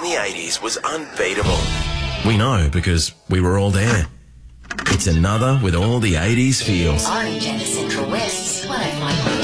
the 80s was unbeatable. We know because we were all there. It's another with all the 80s feels. Orange and Central West's 105.9.